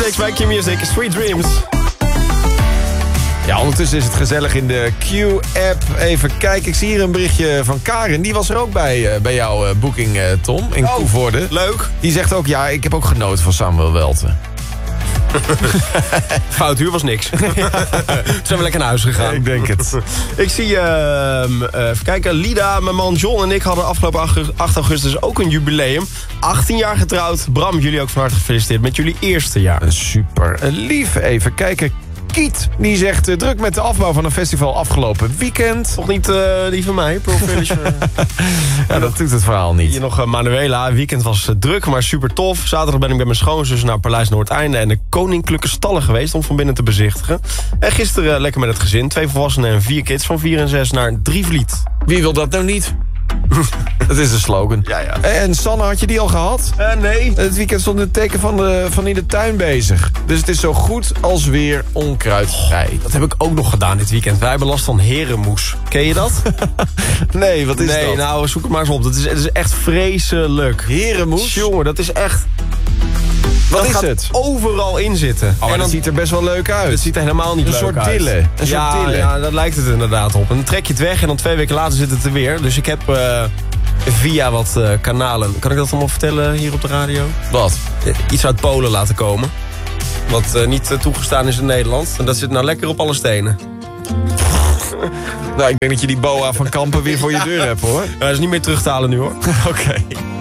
Felix bij Q-Music, Sweet Dreams. Ja, ondertussen is het gezellig in de Q-app. Even kijken, ik zie hier een berichtje van Karen. Die was er ook bij jouw boeking, Tom, in Koevoorde. Leuk. Die zegt ook, ja, ik heb ook genoten van Samuel Welten. Fout huur was niks. Toen zijn we lekker naar huis gegaan. Ja, ik denk het. Ik zie, even kijken, Lida, mijn man John en ik hadden afgelopen 8 augustus ook een jubileum. 18 jaar getrouwd. Bram, jullie ook van harte gefeliciteerd met jullie eerste jaar. Super lief. Even kijken. Kiet, die zegt druk met de afbouw van een festival afgelopen weekend. Toch niet die van mij, Pearl Village? Ja, dat doet het verhaal niet. Hier nog Manuela. Het weekend was druk, maar super tof. Zaterdag ben ik met mijn schoonzus naar Paleis Noordeinde en de Koninklijke Stallen geweest om van binnen te bezichtigen. En gisteren lekker met het gezin. 2 volwassenen en 4 kids van 4 en 6 naar Drievliet. Wie wil dat nou niet? Dat is de slogan. Ja. En Sanne, had je die al gehad? Nee. Het weekend stond het teken van in de tuin bezig. Dus het is zo goed als weer onkruidvrij. Dat heb ik ook nog gedaan dit weekend. Wij hebben last van herenmoes. Ken je dat? Nee, wat is dat? Nee, nou zoek het maar eens op. Het is echt vreselijk. Herenmoes? Jongen, dat is echt... Wat dat is gaat het? overal in zitten. Oh, maar dat ziet er best wel leuk uit. Het ziet er helemaal niet Een leuk soort uit. dille. Een soort dille. Ja, dat lijkt het inderdaad op. En dan trek je het weg en dan 2 weken later zit het er weer. Dus ik heb via wat kanalen... Kan ik dat allemaal vertellen hier op de radio? Wat? Iets uit Polen laten komen. Wat niet toegestaan is in Nederland. En dat zit nou lekker op alle stenen. Nou, ik denk dat je die boa van Kampen weer voor je deur hebt, hoor. Hij is niet meer terug te halen nu, hoor. Oké.